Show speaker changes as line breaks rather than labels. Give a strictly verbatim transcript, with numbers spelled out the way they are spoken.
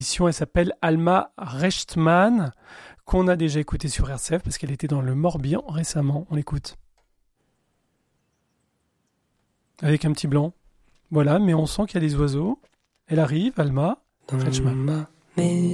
Elle s'appelle Alma Rechtman, qu'on a déjà écouté sur R C F parce qu'elle était dans le Morbihan récemment. On l'écoute. Avec un petit blanc. Voilà, mais on sent qu'il y a des oiseaux. Elle arrive, Alma Rechtman.